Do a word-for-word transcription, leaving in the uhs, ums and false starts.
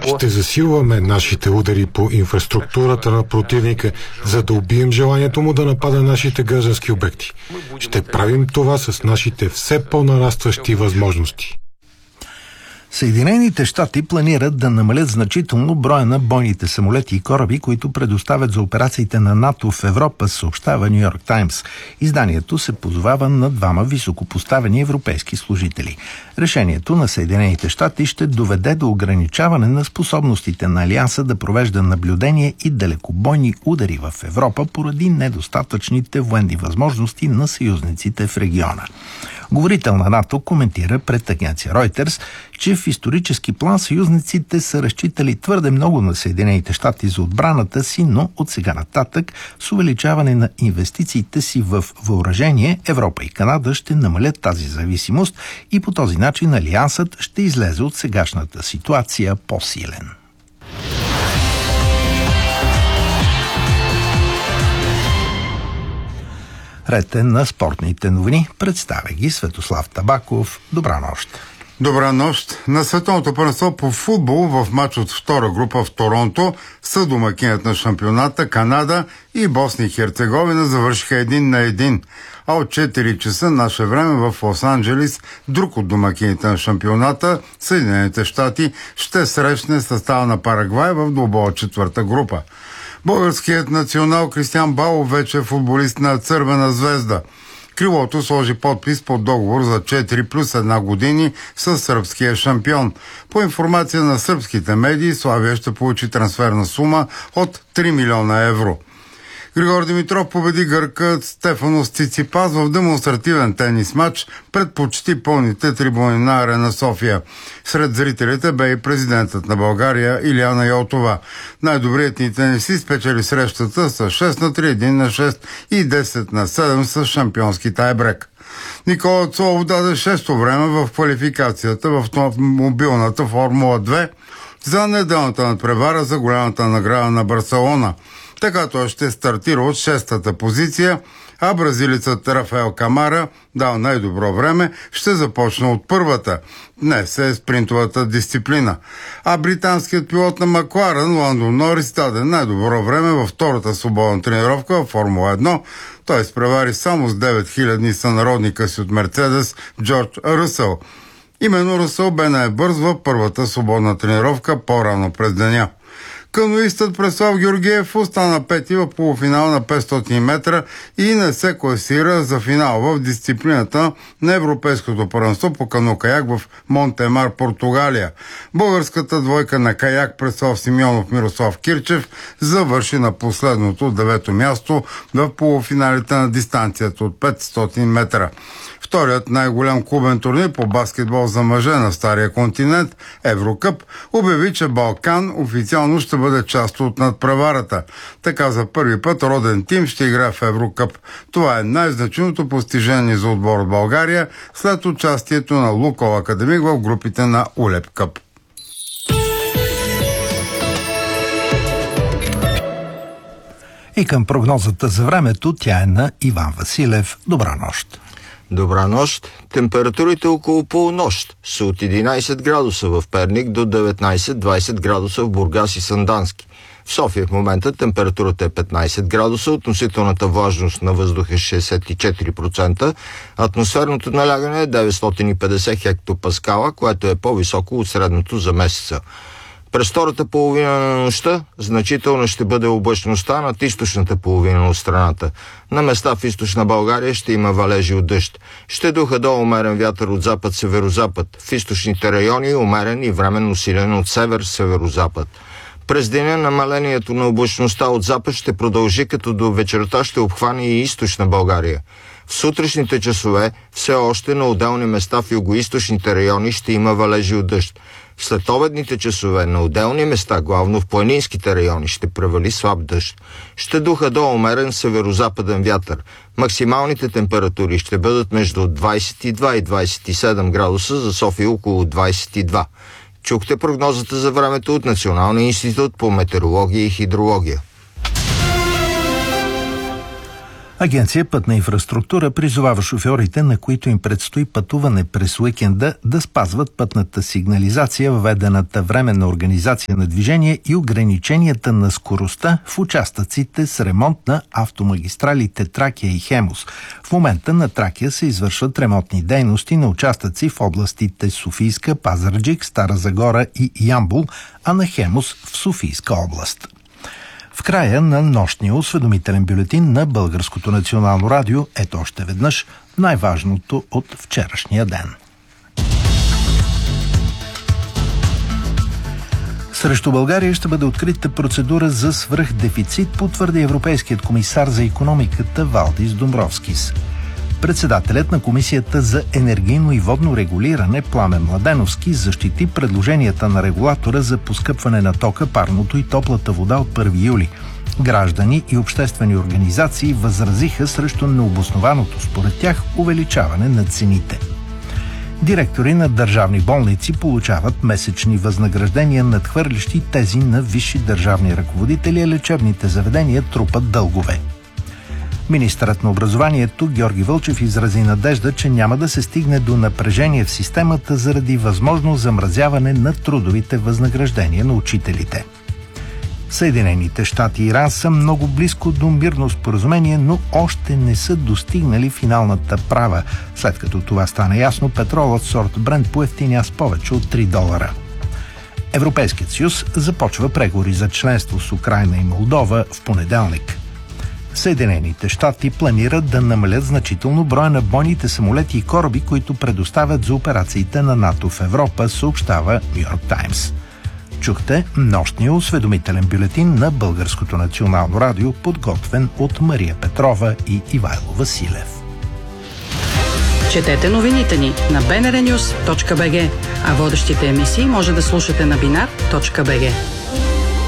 Ще засилваме нашите удари по инфраструктурата на противника, за да убием желанието му да напада нашите граждански обекти. Ще правим това с нашите все по-нарастващи възможности. Съединените щати планират да намалят значително броя на бойните самолети и кораби, които предоставят за операциите на НАТО в Европа, съобщава Ню Йорк Таймс. Изданието се позовава на двама високопоставени европейски служители. Решението на Съединените щати ще доведе до ограничаване на способностите на Алианса да провежда наблюдение и далекобойни удари в Европа поради недостатъчните военни възможности на съюзниците в региона. Говорител на НАТО коментира пред агенция Reuters, че в исторически план съюзниците са разчитали твърде много на Съединените щати за отбраната си, но от сега нататък с увеличаване на инвестициите си в въоръжение, Европа и Канада ще намалят тази зависимост и по този начин Алиансът ще излезе от сегашната ситуация по-силен. Ред е на спортните новини. Представя ги Светослав Табаков. Добра нощ! Добра нощ! На световното първенство по футбол в матч от втора група в Торонто са домакинът на шампионата Канада и Босния и Херцеговина завършиха един на един. А от четири часа наше време в Лос-Анджелис друг от домакините на шампионата, Съединените щати, ще срещне състава на Парагвай в двубоя четвърта група. Българският национал Кристиан Балов вече е футболист на Цървена звезда. Крилото сложи подпис под договор за четири плюс една години с сръбския шампион. По информация на сръбските медии, Славия ще получи трансферна сума от три милиона евро. Григор Димитров победи гъркът Стефанос Циципас в демонстративен тенис матч пред почти пълните трибуни на Арена София. Сред зрителите бе и президентът на България Илияна Йотова. Най-добрият ни тенисист спечели срещата с шест на три, едно на шест и десет на седем с шампионски тайбрек. Никола Цолов даде шесто време в квалификацията в мобилната Формула две за неделната надпревара за голямата награда на Барселона. Така той ще стартира от шестата позиция, а бразилецът Рафаел Камара, дал най-добро време, ще започне от първата. Днес е спринтовата дисциплина. А британският пилот на Макларен, Ландо Норис, даде най-добро време във втората свободна тренировка в Формула едно. Той изпревари само с девет хиляди сънародника си от Мерцедес Джордж Ръсъл. Именно Ръсъл бе най-бърз в първата свободна тренировка по-рано през деня. Каноистът Преслав Георгиев остана пети в полуфинал на петстотин метра и не се класира за финал в дисциплината на Европейското първенство по кано-каяк в Монтемар, Португалия. Българската двойка на каяк Преслав Симеонов Мирослав Кирчев завърши на последното девето място в полуфиналите на дистанцията от петстотин метра. Вторият най-голям клубен турнир по баскетбол за мъже на Стария континент, Еврокъп, обяви, че Балкан официално ще бъде част от надпреварата. Така за първи път роден тим ще играе в Еврокъп. Това е най-значимото постижение за отбор от България след участието на Лукол Академик в групите на Улеп Къп. И към прогнозата за времето, тя е на Иван Василев. Добра нощ! Добра нощ. Температурите около полунощ са от единайсет градуса в Перник до деветнайсет-двайсет градуса в Бургас и Сандански. В София в момента температурата е петнайсет градуса, относителната влажност на въздуха е шейсет и четири процента, атмосферното налягане е деветстотин и петдесет хектопаскала, което е по-високо от средното за месеца. През втората половина на нощта значително ще бъде облачността над източната половина от страната. На места в източна България ще има валежи от дъжд. Ще духа до умерен вятър от запад-северозапад. В източните райони умерен и временно силен от север-северозапад. През деня намалението на облачността от запад ще продължи, като до вечерта ще обхване и източна България. В сутрешните часове все още на отделни места в югоизточните райони ще има валежи от дъжд. В следобедните часове на отделни места, главно в планинските райони, ще превали слаб дъжд. Ще духа до умерен северозападен вятър. Максималните температури ще бъдат между двайсет и два и двайсет и седем градуса, за София около двайсет и два. Чухте прогнозата за времето от Националния институт по метеорология и хидрология. Агенция Пътна инфраструктура призовава шофьорите, на които им предстои пътуване през уикенда, да спазват пътната сигнализация, въведената временна организация на движение и ограниченията на скоростта в участъците с ремонт на автомагистралите Тракия и Хемус. В момента на Тракия се извършват ремонтни дейности на участъци в областите Софийска, Пазарджик, Стара Загора и Ямбол, а на Хемус в Софийска област. В края на нощния осведомителен бюлетин на Българското национално радио, ето още веднъж най-важното от вчерашния ден. Срещу България ще бъде открита процедура за свръхдефицит, потвърди европейският комисар за икономиката Валдис Домбровскис. Председателят на Комисията за енергийно и водно регулиране Пламен Младеновски защити предложенията на регулатора за поскъпване на тока, парното и топлата вода от първи юли. Граждани и обществени организации възразиха срещу необоснованото според тях увеличаване на цените. Директори на държавни болници получават месечни възнаграждения, надхвърлящи тези на висши държавни ръководители, а лечебните заведения трупат дългове. Министърът на образованието Георги Вълчев изрази надежда, че няма да се стигне до напрежение в системата заради възможно замразяване на трудовите възнаграждения на учителите. Съединените щати и Иран са много близко до мирно споразумение, но още не са достигнали финалната права. След като това стана ясно, петролът сорт Брент поевтиня с повече от три долара. Европейският съюз започва преговори за членство с Украйна и Молдова в понеделник. Съединените щати планират да намалят значително броя на бойните самолети и кораби, които предоставят за операциите на НАТО в Европа, съобщава Ню Йорк Таймс. Чухте нощния осведомителен бюлетин на Българското национално радио, подготвен от Мария Петрова и Ивайло Василев. Четете новините ни на би ен ар нюс точка би джи, а водещите емисии може да слушате на бинар точка би джи.